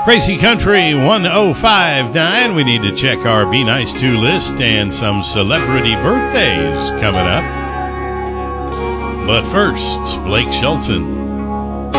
Crazy Country 1059. We need to check our Be Nice To list and some celebrity birthdays coming up. But first, Blake Shelton.